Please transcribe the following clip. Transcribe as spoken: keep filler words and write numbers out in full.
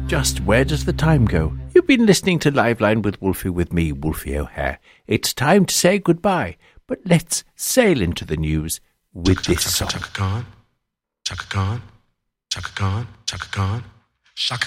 Just where does the time go? You've been listening to Liveline with Wolfie with me, Wolfie O'Hare. It's time to say goodbye, but let's sail into the news with this song. Chaka Khan, Chaka Khan, Chaka Khan, Chaka Khan, Chaka